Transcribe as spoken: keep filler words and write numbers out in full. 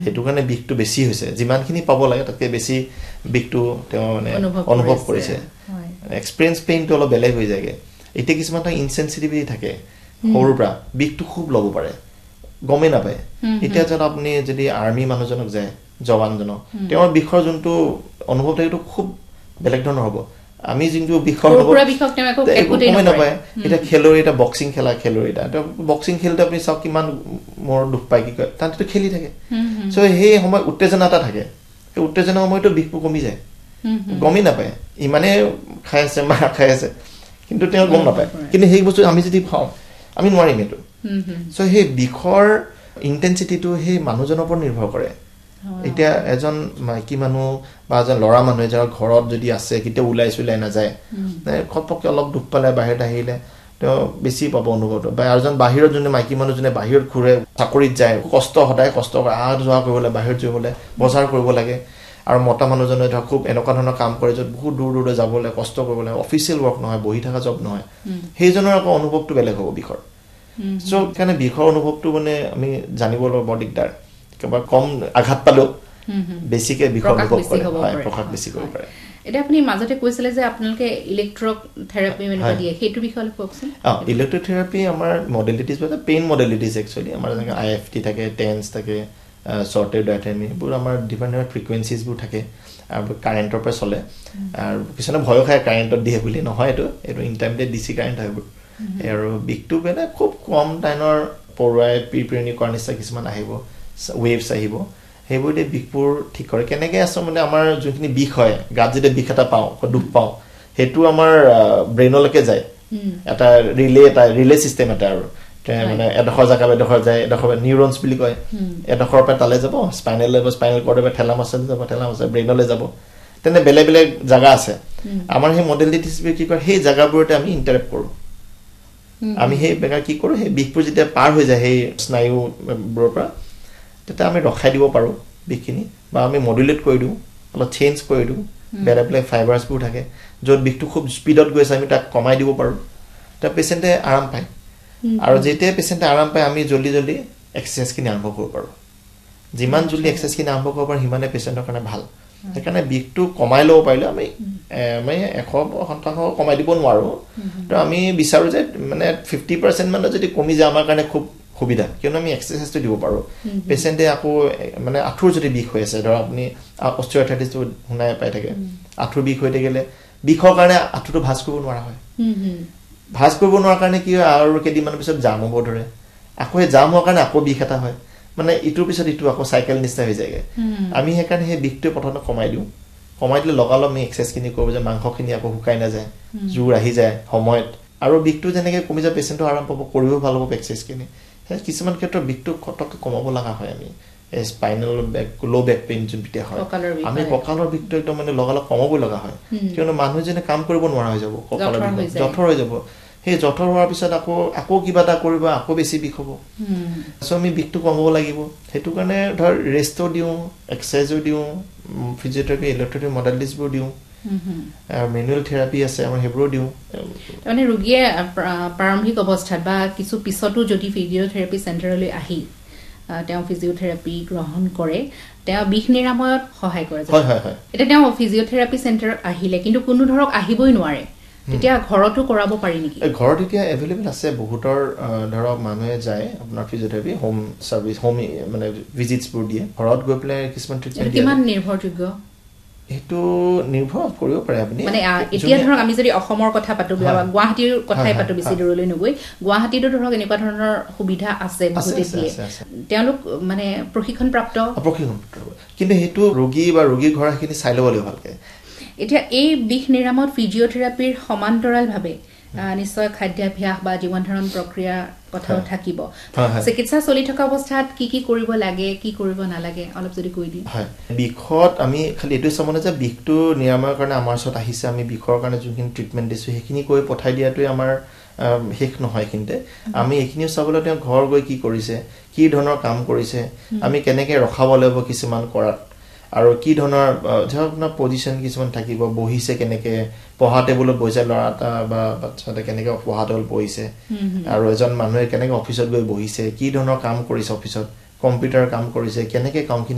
হেতু কাৰণে বিষটো বেছি হৈছে যিমানখিনি পাব লাগে তাতকৈ বেছি বিষটো তেওঁ মানে অনুভৱ কৰিছে এক্সপেৰিয়েন্স পেইনটো অলপ বেলেগ হৈ যায়গে এতিয়া কিছুমান এটা ইনসেনসিটিভিটি থাকে সৰুৰ পৰা বিষটো খুব ল'ব পাৰে গমে নাপায় এতিয়া যেন আপুনি যদি আৰ্মি মানুহজনক যায় জৱানজনক তেওঁৰ বিষৰ যোনটো অনুভৱ থাকে খুব বেলেগ ধৰণৰ হ'ব আমি যোনটো বিষৰ অনুভৱ একো গমে নাপায় এটা খেলুৱৈ এটা বক্সিং খেলা খেলুৱৈ এটা বক্সিং খেলতে আপুনি চাওক কিমান মোৰ দুখ পায় কি কয় তাতে খেলি থাকে সো সেই সময় উত্তেজনা এটা থাকে সেই উত্তেজনা সময়তো বিষটো কমি যায় গমে নাপায় ইমানে খাই আছে মাৰ খাই আছে কিন্তু তেওঁ গম নাপায় কিন্তু সেই বস্তু আমি যদি খাওঁ আমি নোৱাৰিম এটো সো সেই বিষৰ ইন্টেন্সিটিটো সেই মানুহজনৰ ওপৰত নিৰ্ভৰ কৰে এতিয়া এজন মাইকী মানুহ বা এজন লৰা মানুহ যাৰ ঘৰত যদি আছে কিতে উলাই চুলাই না যায় খপকে অলপ দুখ পালে বাহিৰত আহিলে তো বেছি পাব অনুভৱটো বা এজন বাহিৰৰ জনে মাইকী মানুহ জনে বাহিৰত ঘুৰে চাকৰিত যায় কষ্ট সদায় কষ্ট কৰে আহ যোৱা কৰিবলৈ বাহিৰত যাবলৈ বজাৰ কৰিব লাগে আৰু মতা মানুহজনে ধৰ খুব এনেকুৱা ধৰণৰ কাম কৰে যত বহুত দূৰ দূৰ যাবলৈ কষ্ট কৰিবলৈ অফিচিয়েল ওয়াৰ্ক নহয় বহি থকা জব নহয় সেইজনৰ আকৌ অনুভৱটো বেলেগ হ'ব বিষৰ সো কাৰণে বিষৰ অনুভৱটো মানে আমি জানিবলৈ বৰ দিগদাৰ কিবা কম আঘাত পালো বেছিকে বিষৰ অনুভৱ কৰে হয় প্ৰকাশ বেছি কৰিব পাৰে এটা আপুনি মাজতে কৈছিলে যে আপোনালোকে ইলেক্ট্ৰক থেৰাপি মানে দিয়ে হেতু বিষয় কওকচোন আ ইলেক্ট্ৰক থেৰাপি আমাৰ মডেলিটিজ বা পেইন মডেলিটিজ একচুয়ালি আমাৰ যেনে আইএফটি থাকে টেন্স থাকে শৰ্টেড ডায়াথেমি বুৰ আমাৰ ডিফাৰেন্ট ফ্ৰিকুৱেন্সিজ বুৰ থাকে আৰু কাৰেন্টৰ পৰা চলে আৰু কিছুমানে ভয় খায় কাৰেন্টত দিয়ে বুলি নহয় এটো এটো ইনটাইমলি ডিসি কাৰেন্ট হয় আৰু বিগটো বেলে খুব কম টাইমৰ পৰুৱাই প্ৰিপ্ৰেনি কৰ্নিছা কিছুমান আহিব ওয়েভস আহিব হেবুদে বিকপুৰ ঠিক কৰে কেনেকে আছে মানে আমাৰ যোনখিনি বিষ হয় গাত যদি বিষ এটা পাও দুখ পাও হেতু আমাৰ ব্ৰেইনলৈকে যায় এটা ৰিলে এটা ৰিলে সিস্টেম এটা আৰু মানে এডখৰ জাগা এডখৰ যায় এডখৰ নিউৰনছ বুলি কয় এডখৰ পৰা তালে যাব স্পাইনেল লেভেল স্পাইনেল কৰ্ডৰ পৰা থেলামাছলে যাব থেলামাছ ব্ৰেইনলৈ যাব তেনে বেলে বেলে জাগা আছে আমাৰ হে মডেলিটিজ কি কয় হে জাগাবোৰতে আমি ইন্টাৰেক্ট কৰো আমি হে বেগা কি কৰো হে বিষপুৰ যেতিয়া পাৰ হৈ যায় হে স্নায়ু বৰ পৰা তেতা আমি ৰখাই দিব পাৰো বিখিনি বা আমি মডুলেট কৰি দিও অলপ চেঞ্জ কৰি দিও বেলে বেলে ফাইবাৰছ বোৰ থাকে যত বিখটো খুব স্পিডত গৈছে আমি তাক কমাই দিব পাৰো তা পেশেন্টে আৰাম পায় আৰু যেতিয়া পেশেন্টে আৰাম পায় আমি জলদি জলদি এক্সাৰসাইজ কিনি আৰম্ভ কৰিব পাৰো যিমান জলদি এক্সাৰসাইজ কিনি আৰম্ভ কৰিব পাৰো সিমানে পেশেন্টৰ কাৰণে ভাল সেইকাৰণে বিখটো কমাই লব পাৰিলে আমি আমি এশ শতাংশ কমাই দিব নোৱাৰো তো আমি বিচাৰো যে মানে fifty percent মান যদি কমি যায় আমাৰ কাৰণে খুব সুবিধা কিয়নো আমি এক্সাৰসাইজটো দিব পাৰো পেশেন্টে আকৌ মানে আঠুৰ যদি বিষ হৈ আছে ধৰ আপুনি অস্টিওআৰ্থ্ৰাইটিছটো শুনাই পাই থাকে আঠুৰ বিষ হৈ থাকিলে বিষৰ কাৰণে আঠুটো ভাঁজ কৰিব নোৱাৰা হয় ভাঁজ কৰিব নোৱাৰা কাৰণে কি হয় আৰু কেদিমান পিছত জাম হ'ব ধৰে আকৌ এই জাম হোৱাৰ কাৰণে আকৌ বিষ এটা হয় মানে ইটোৰ পিছত ইটো আকৌ সাইকেল নিচিনা হৈ যায়গে আমি হেকাৰণে হে বিষটো প্ৰথমে কমাই দিও কমাই দিলে লগালগ আমি এক্সাৰসাইজ কিনি কৰিব যে মাংসখিনি আকৌ শুকাই না যায় জুৰ আহি যায় সময়ত আৰু বিষটো যেনেকে কমি যায় পেশেন্টৰ আৰাম পাব কৰিব ভাল হ'ব এক্সাৰসাইজ কিনি কিছুমান ক্ষেত্ৰত বিষটো কটক কমাব লগা হয় আমি স্পাইনাল বেক লো বেক পেইন যোন পিতে হয় আমি কঁকালৰ বিষটো একদম মানে লগালগ কমাব লগা হয় কিয়নো মানুহ যেনে কাম কৰিব নোৱাৰা হৈ যাব কঁকালৰ বিষ জঠৰ হৈ যাব হে জঠৰ হোৱাৰ পিছত আকৌ আকৌ কিবা এটা কৰিব আকৌ বেছি বিষ হ'ব সো আমি বিষটো কমাব লাগিব হেতু কাৰণে ধৰ ৰেষ্টও দিও এক্সাৰসাইজও দিও ফিজিওথেৰাপি ইলেক্ট্ৰথেৰাপি মডেলিটিজবোৰ দিও আৰু মেনুৱেল থেৰাপি আছে আমাৰ হেবৰো দিও মানে ৰোগীয়ে প্ৰাৰম্ভিক অৱস্থাত বা কিছু পিছতো যদি ফিজিওথেৰাপি চেণ্টাৰলৈ আহি তেওঁ ফিজিওথেৰাপি গ্ৰহণ কৰে তেওঁ বিষ নিৰাময়ত সহায় কৰে হয় হয় হয় এটা তেওঁ ফিজিওথেৰাপি চেণ্টাৰত আহিলে কিন্তু কোনো ধৰক আহিবই নোৱাৰে তেতিয়া ঘৰতো কৰাব পাৰি নেকি ঘৰত এতিয়া এভেইলেবল আছে বহুতৰ ধৰক মানুহে যায় আপোনাৰ ফিজিওথেৰাপি হোম সাৰ্ভিস হোম মানে ভিজিটস বোৰ দিয়ে ঘৰত গৈ পেলাই কিছুমান ট্ৰিটমেন্ট কিমান নিৰ্ভৰযোগ্য এটো নিৰ্ভৰ কৰিব পাৰে আপুনি মানে এতিয়া ধৰক আমি যদি অসমৰ কথা পাতো বা গুৱাহাটীৰ কথাই পাতো বেছি দূৰলৈ নগৈ গুৱাহাটীতো ধৰক এনেকুৱা ধৰণৰ সুবিধা আছে বহুতে দিয়ে তেওঁলোক মানে প্ৰশিক্ষণ প্ৰাপ্ত প্ৰশিক্ষণ কিন্তু হেতু ৰোগী বা ৰোগীৰ ঘৰখিনি চাই ল'ব লাগিব ভালকে এতিয়া এই বিষ নিৰাময়ত ফিজিওথেৰাপিৰ সমান্তৰাল ভাবে নিশ্চয় খাদ্যাভ্যাস বা জীৱন ধাৰণ প্ৰক্ৰিয়া কথাও থাকিব চিকিৎসা চলি থকা অৱস্থাত কি কি কৰিব লাগে কি কৰিব নালাগে অলপ যদি কৈ দি হয় বিখত আমি খালি এটো সমনে যে বিখটো নিৰাময়ৰ কাৰণে আমাৰ ওচৰত আহিছে আমি বিখৰ কাৰণে যোনখিনি ট্ৰিটমেন্ট দিছো হেখিনি কৈ পঠাই দিয়াটোই আমাৰ হেক নহয় কিন্তে আমি এখিনি চাবলৈ তেওঁ ঘৰ গৈ কি কৰিছে কি ধৰণৰ কাম কৰিছে আমি কেনেকে ৰখাব লাগিব কিছুমান কৰাত আৰু কি ধৰণৰ ধৰণৰ পজিশন কিছুমান থাকিব বহিছে কেনেকে পঢ়া টেবুলত বহিছে লৰাটা বা বাচ্চাটা কেনেকে পঢ়া টেবুল বহিছে আৰু এজন মানুহে কেনেকে অফিচত গৈ বহিছে কি ধৰণৰ কাম কৰিছে অফিচত কম্পিউটাৰ কাম কৰিছে কেনেকে কামখিনি